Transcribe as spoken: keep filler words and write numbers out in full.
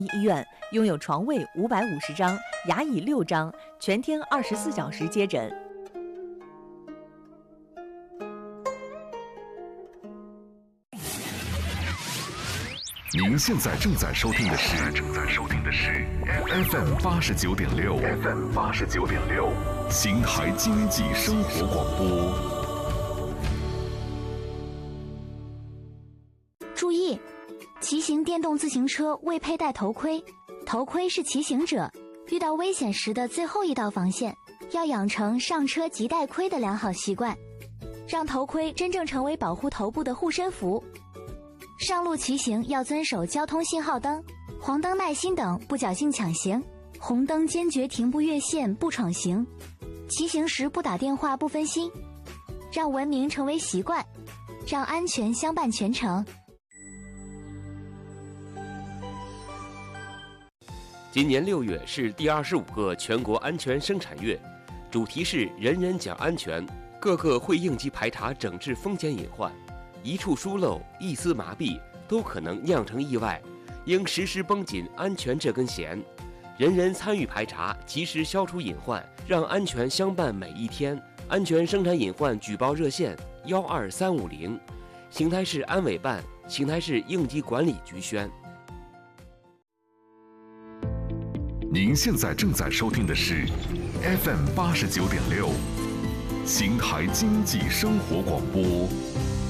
医院拥有床位五百五十张，牙椅六张，全天二十四小时接诊。 您现在正在收听的是正在收听的是 F M 八十九点六 F M 八十九点六邢台经济生活广播。 注意，骑行电动自行车未佩戴头盔，头盔是骑行者遇到危险时的最后一道防线，要养成上车即戴盔的良好习惯，让头盔真正成为保护头部的护身符。上路骑行要遵守交通信号灯、黄灯耐心等，不侥幸抢行；红灯坚决停不越线、不闯行。骑行时不打电话、不分心，让文明成为习惯，让安全相伴全程。 今年六月是第二十五个全国安全生产月，主题是人人讲安全，各个会应急排查整治风险隐患。一处疏漏、一丝麻痹都可能酿成意外，应时时绷紧安全这根弦，人人参与排查，及时消除隐患，让安全相伴每一天。安全生产隐患举报热线幺二三五零，邢台市安委办、邢台市应急管理局宣。 您现在正在收听的是 F M 八十九点六邢台经济生活广播。